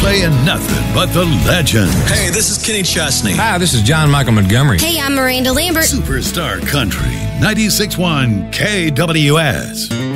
playing nothing but the legends. Hey, this is Kenny Chesney. Hi, this is John Michael Montgomery. Hey, I'm Miranda Lambert. Superstar Country, 96.1 KWS.